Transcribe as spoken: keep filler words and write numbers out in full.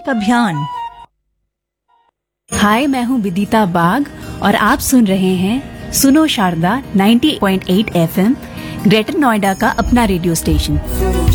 एक अभियान। हाय, मैं हूँ विदिता बाग और आप सुन रहे हैं सुनो शारदा नब्बे पॉइंट आठ एफएम, ग्रेटर नोएडा का अपना रेडियो स्टेशन।